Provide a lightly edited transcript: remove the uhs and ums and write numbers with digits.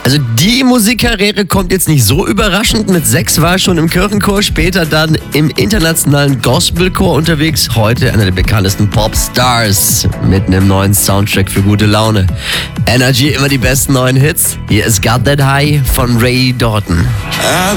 Also die Musikkarriere kommt jetzt nicht so überraschend. Mit 6 war er schon im Kirchenchor, später dann im internationalen Gospelchor unterwegs. Heute einer der bekanntesten Popstars mit einem neuen Soundtrack für gute Laune. Energy, immer die besten neuen Hits. Hier ist Got That High von Ray Dalton. I've